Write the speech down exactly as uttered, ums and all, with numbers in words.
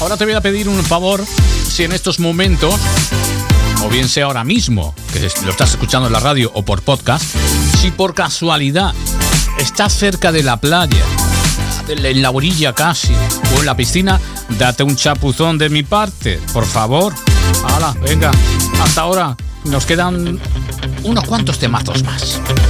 Ahora te voy a pedir un favor, si en estos momentos, o bien sea ahora mismo, que lo estás escuchando en la radio o por podcast, si por casualidad estás cerca de la playa, en la orilla casi, o en la piscina, date un chapuzón de mi parte, por favor. Hala, venga, hasta ahora nos quedan unos cuantos temazos más.